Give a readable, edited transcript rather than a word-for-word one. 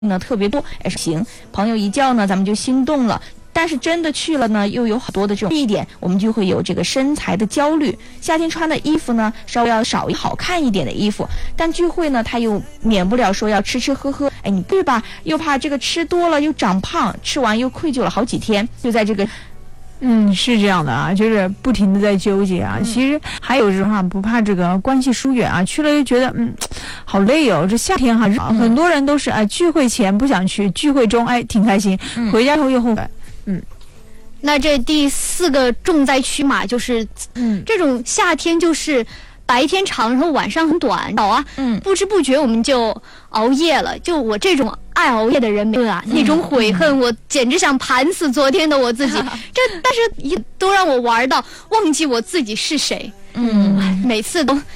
呢特别多，行，朋友一叫呢，咱们就心动了。但是真的去了呢，又有很多的这种一点，我们就会有这个身材的焦虑。夏天穿的衣服呢，稍微要少一好看一点的衣服，但聚会呢，他又免不了说要吃吃喝喝，哎，你对吧？又怕这个吃多了又长胖，吃完又愧疚了好几天，就在这个。 是这样的啊，就是不停的在纠结啊。其实还有这种不怕这个关系疏远啊，去了又觉得好累哦。这夏天很多人都是聚会前不想去，聚会中挺开心，回家后又后悔。 那这第4个重灾区嘛，就是这种夏天就是白天长，然后晚上很短，不知不觉我们就熬夜了。就我这种爱熬夜的人，那种悔恨，我简直想盘死昨天的我自己。但是都让我玩到忘记我自己是谁。每次都